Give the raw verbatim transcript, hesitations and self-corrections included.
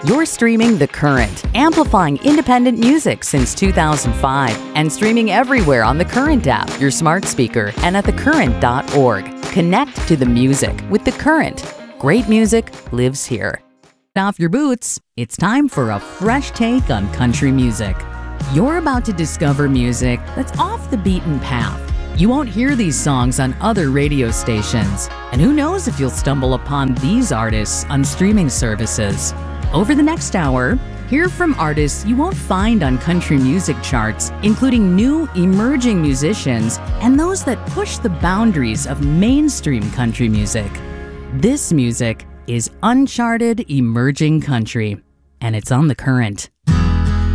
You're streaming The Current, amplifying independent music since two thousand five and streaming everywhere on the Current app, your smart speaker, and at the current dot org. Connect to the music with The Current. Great music lives here. Off your boots, it's time for a fresh take on country music. You're about to discover music that's off the beaten path. You won't hear these songs on other radio stations, and who knows if you'll stumble upon these artists on streaming services. Over the next hour, hear from artists you won't find on country music charts, including new emerging musicians and those that push the boundaries of mainstream country music. This music is uncharted emerging country, and it's on The Current.